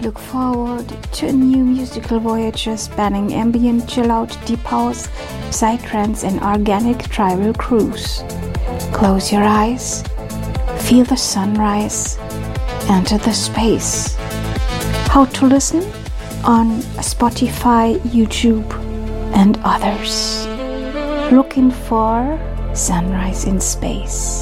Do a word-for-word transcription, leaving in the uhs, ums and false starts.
look forward to a new musical voyage spanning ambient, chill-out, deep house, psytrance, and organic tribal cruise. Close your eyes, feel the sunrise, enter the space. How to listen? On Spotify, YouTube, and others. Looking for Sunrise in Space.